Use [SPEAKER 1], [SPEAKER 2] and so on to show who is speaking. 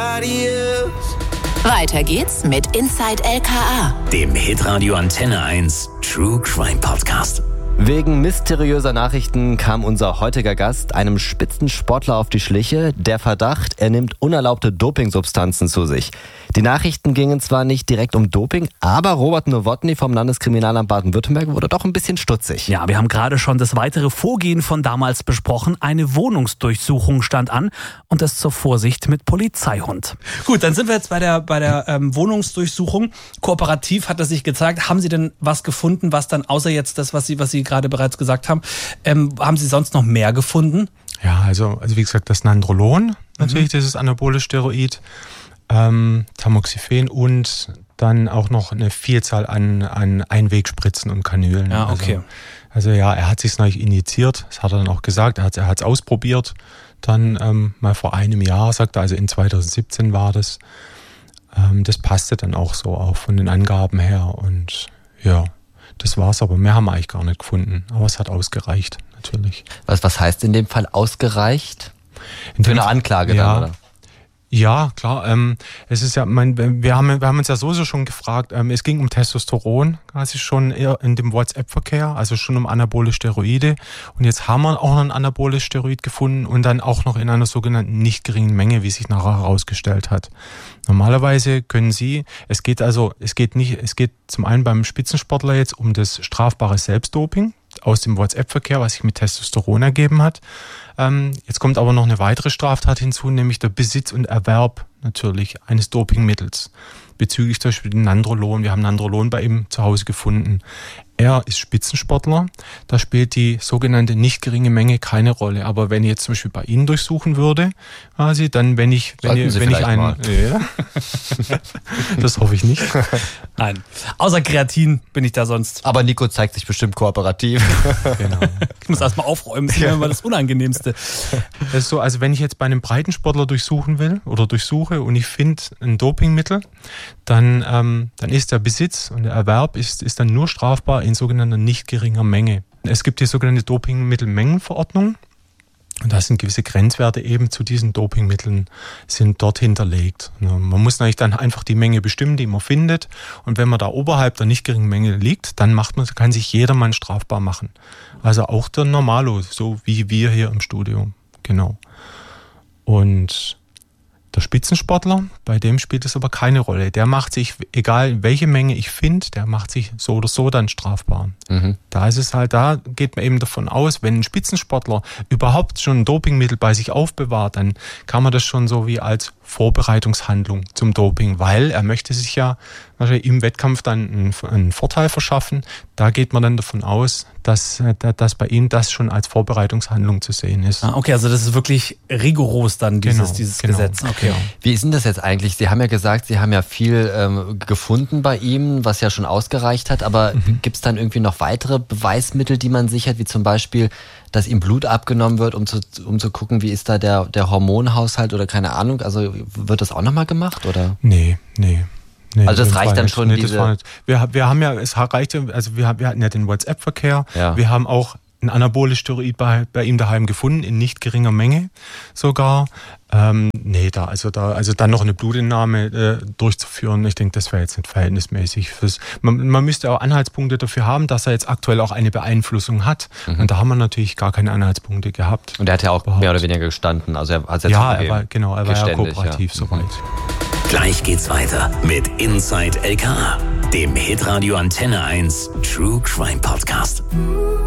[SPEAKER 1] Weiter geht's mit Inside LKA,
[SPEAKER 2] dem Hitradio Antenne 1 True Crime Podcast.
[SPEAKER 3] Wegen mysteriöser Nachrichten kam unser heutiger Gast einem Spitzensportler auf die Schliche. Der Verdacht, er nimmt unerlaubte Dopingsubstanzen zu sich. Die Nachrichten gingen zwar nicht direkt um Doping, aber Robert Nowotny vom Landeskriminalamt Baden-Württemberg wurde doch ein bisschen stutzig.
[SPEAKER 4] Ja, wir haben gerade schon das weitere Vorgehen von damals besprochen. Eine Wohnungsdurchsuchung stand an und das zur Vorsicht mit Polizeihund. Gut, dann sind wir jetzt bei der Wohnungsdurchsuchung. Kooperativ hat es sich gezeigt. Haben Sie denn was gefunden, was dann außer jetzt das, was Sie gerade bereits gesagt haben, haben Sie sonst noch mehr gefunden?
[SPEAKER 5] Ja, also wie gesagt, das Nandrolon, natürlich dieses anabole Steroid, Tamoxifen und dann auch noch eine Vielzahl an Einwegspritzen und Kanülen.
[SPEAKER 4] Ja, okay.
[SPEAKER 5] Also er hat sich neu injiziert, das hat er dann auch gesagt, er hat es ausprobiert, dann mal vor einem Jahr, sagt er, also in 2017 war das. Das passte dann auch so auch von den Angaben her und ja, das war's, aber mehr haben wir eigentlich gar nicht gefunden, aber es hat ausgereicht, natürlich.
[SPEAKER 3] Was heißt in dem Fall ausgereicht? Für eine Anklage dann, oder?
[SPEAKER 5] Ja, klar. Es ist ja, wir haben uns ja so schon gefragt. Es ging um Testosteron, quasi schon eher in dem WhatsApp-Verkehr, also schon um anabole Steroide. Und jetzt haben wir auch noch ein anaboles Steroid gefunden und dann auch noch in einer sogenannten nicht geringen Menge, wie sich nachher herausgestellt hat. Normalerweise können Sie, es geht zum einen beim Spitzensportler jetzt um das strafbare Selbstdoping aus dem WhatsApp-Verkehr, was sich mit Testosteron ergeben hat. Jetzt kommt aber noch eine weitere Straftat hinzu, nämlich der Besitz und Erwerb natürlich eines Dopingmittels. Bezüglich zum Beispiel den Nandrolon. Wir haben Nandrolon bei ihm zu Hause gefunden. Er ist Spitzensportler. Da spielt die sogenannte nicht geringe Menge keine Rolle. Aber wenn ich jetzt zum Beispiel bei Ihnen durchsuchen würde, quasi, dann wenn ich einen, ja, das hoffe ich nicht.
[SPEAKER 4] Nein, außer Kreatin bin ich da sonst.
[SPEAKER 3] Aber Nico zeigt sich bestimmt kooperativ.
[SPEAKER 5] Genau.
[SPEAKER 4] Ich muss erstmal aufräumen, das ist immer das Unangenehmste.
[SPEAKER 5] Das ist so, also wenn ich jetzt bei einem Breitensportler durchsuche und ich finde ein Dopingmittel, dann ist der Besitz und der Erwerb ist dann nur strafbar in sogenannter nicht geringer Menge. Es gibt die sogenannte Dopingmittelmengenverordnung und da sind gewisse Grenzwerte eben zu diesen Dopingmitteln sind dort hinterlegt. Man muss natürlich dann einfach die Menge bestimmen, die man findet, und wenn man da oberhalb der nicht geringen Menge liegt, dann kann sich jedermann strafbar machen. Also auch der Normalo, so wie wir hier im Studio. Genau. Und der Spitzensportler, bei dem spielt es aber keine Rolle. Der macht sich, egal welche Menge ich finde, der macht sich so oder so dann strafbar. Da ist es halt, da geht man eben davon aus, wenn ein Spitzensportler überhaupt schon ein Dopingmittel bei sich aufbewahrt, dann kann man das schon so wie als Vorbereitungshandlung zum Doping, weil er möchte sich ja wahrscheinlich im Wettkampf dann einen Vorteil verschaffen. Da geht man dann davon aus, dass bei ihm das schon als Vorbereitungshandlung zu sehen ist.
[SPEAKER 4] Ah, okay, also das ist wirklich rigoros dann, dieses Gesetz. Okay.
[SPEAKER 3] Ja. Wie ist denn das jetzt eigentlich? Sie haben ja gesagt, Sie haben ja viel gefunden bei ihm, was ja schon ausgereicht hat, aber gibt es dann irgendwie noch weitere Beweismittel, die man sichert, wie zum Beispiel, dass ihm Blut abgenommen wird, um zu gucken, wie ist da der Hormonhaushalt oder keine Ahnung? Also wird das auch nochmal gemacht, oder?
[SPEAKER 5] Nee.
[SPEAKER 3] Also das reicht dann schon.
[SPEAKER 5] Nee, das war nicht. Wir haben ja, es reicht, also wir hatten ja den WhatsApp-Verkehr. Ja. Wir haben auch ein anaboles Steroid bei ihm daheim gefunden, in nicht geringer Menge sogar. Dann noch eine Blutentnahme durchzuführen, ich denke, das wäre jetzt nicht verhältnismäßig. Man müsste auch Anhaltspunkte dafür haben, dass er jetzt aktuell auch eine Beeinflussung hat. Und da haben wir natürlich gar keine Anhaltspunkte gehabt.
[SPEAKER 3] Und er hat ja auch mehr oder weniger gestanden. Also er hat
[SPEAKER 5] er war ja kooperativ soweit.
[SPEAKER 2] Gleich geht's weiter mit Inside LKA, dem Hitradio Antenne 1 True Crime Podcast.